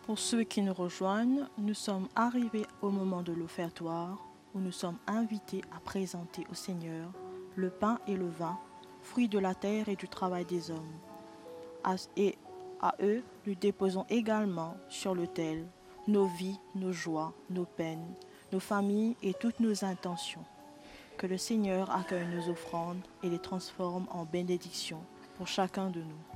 Pour ceux qui nous rejoignent, nous sommes arrivés au moment de l'offertoire où nous sommes invités à présenter au Seigneur le pain et le vin, fruits de la terre et du travail des hommes. Et à eux, nous déposons également sur l'autel nos vies, nos joies, nos peines, nos familles et toutes nos intentions. Que le Seigneur accueille nos offrandes et les transforme en bénédictions pour chacun de nous.